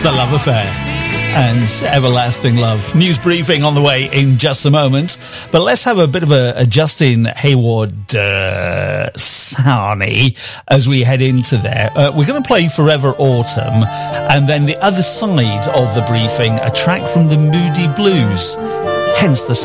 The Love Affair and Everlasting Love. News briefing on the way in just a moment. But let's have a bit of a Justin Hayward Sarnie as we head into there. We're going to play Forever Autumn, and then the other side of the briefing, a track from the Moody Blues, hence the